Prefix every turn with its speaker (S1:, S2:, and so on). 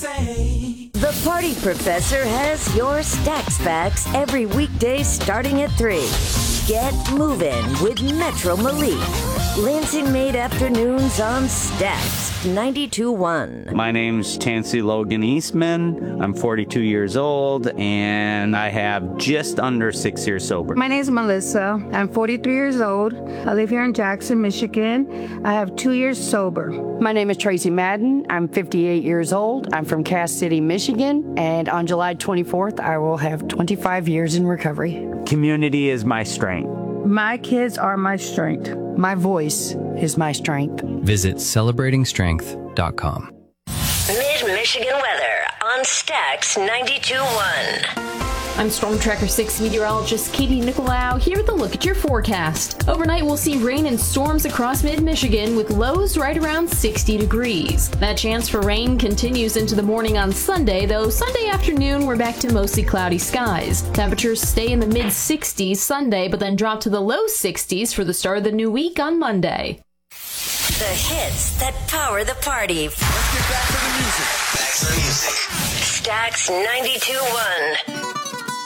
S1: say.
S2: The Party Professor has your Stacks Facts every weekday starting at 3. Get moving with Metro Malik. Lansing Made Afternoons on Stacks 92.1.
S3: My name's Tansy Logan Eastman. I'm 42 years old, and I have just under 6 years sober.
S4: My name is Melissa. I'm 43 years old. I live here in Jackson, Michigan. I have 2 years sober.
S5: My name is Tracy Madden. I'm 58 years old. I'm from Cass City, Michigan, and on July 24th, I will have 25 years in recovery.
S3: Community is my strength.
S4: My kids are my strength.
S5: My voice is my strength.
S6: Visit celebratingstrength.com.
S2: Mid-Michigan weather on Stacks 92.1.
S7: I'm Storm Tracker 6 meteorologist Katie Nicolau here with a look at your forecast. Overnight, we'll see rain and storms across mid-Michigan with lows right around 60 degrees. That chance for rain continues into the morning on Sunday, though Sunday afternoon we're back to mostly cloudy skies. Temperatures stay in the mid-60s Sunday, but then drop to the low 60s for the start of the new week on Monday.
S2: The hits that power the party.
S1: Let's get back to the music.
S2: Stacks 92.1.